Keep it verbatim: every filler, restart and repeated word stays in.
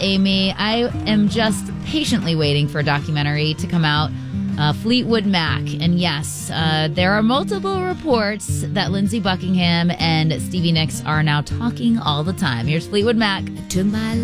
Amy. I am just patiently waiting for a documentary to come out. Uh, Fleetwood Mac. And yes, uh, there are multiple reports that Lindsey Buckingham and Stevie Nicks are now talking all the time. Here's Fleetwood Mac. To my